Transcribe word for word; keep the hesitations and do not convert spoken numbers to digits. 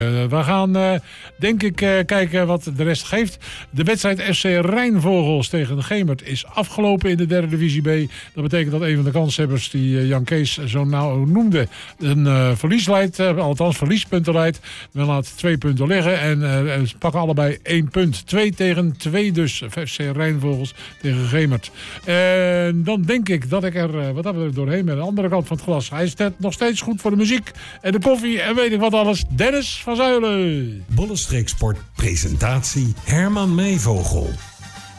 Uh, we gaan, uh, denk ik, uh, kijken wat de rest geeft. De wedstrijd F C Rijnvogels tegen de Gemert is afgelopen in de derde divisie B. Dat betekent dat een van de kanshebbers die uh, Jan Kees zo nou noemde een uh, verlies leidt, uh, althans verliespunten leidt. Men laat twee punten liggen en uh, ze pakken allebei één punt. Twee tegen twee dus. F C Rijnvogels tegen Gemert. En uh, dan denk ik dat ik er, uh, wat hebben we er doorheen ben, aan de andere kant van het glas. Hij is nog steeds goed voor de muziek en de koffie en weet ik wat alles. Dennis van Zuilen. Bollenstreek Sport presentatie Herman Meevogel.